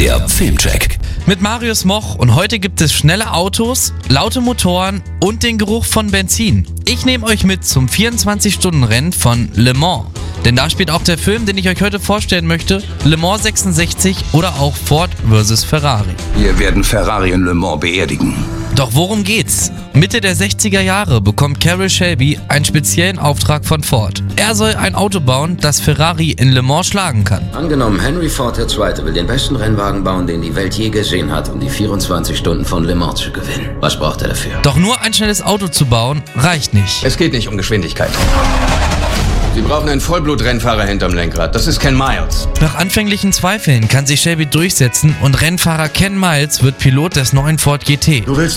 Der Filmcheck. Mit Marius Moch und heute gibt es schnelle Autos, laute Motoren und den Geruch von Benzin. Ich nehme euch mit zum 24-Stunden-Rennen von Le Mans. Denn da spielt auch der Film, den ich euch heute vorstellen möchte, Le Mans 66 oder auch Ford vs. Ferrari. Wir werden Ferrari in Le Mans beerdigen. Doch worum geht's? Mitte der 60er Jahre bekommt Carroll Shelby einen speziellen Auftrag von Ford. Er soll ein Auto bauen, das Ferrari in Le Mans schlagen kann. Angenommen, Henry Ford II. Will den besten Rennwagen bauen, den die Welt je gesehen hat, um die 24 Stunden von Le Mans zu gewinnen. Was braucht er dafür? Doch nur ein schnelles Auto zu bauen, reicht nicht. Es geht nicht um Geschwindigkeit. Sie brauchen einen Vollblut-Rennfahrer hinterm Lenkrad. Das ist Ken Miles. Nach anfänglichen Zweifeln kann sich Shelby durchsetzen und Rennfahrer Ken Miles wird Pilot des neuen Ford GT. Du willst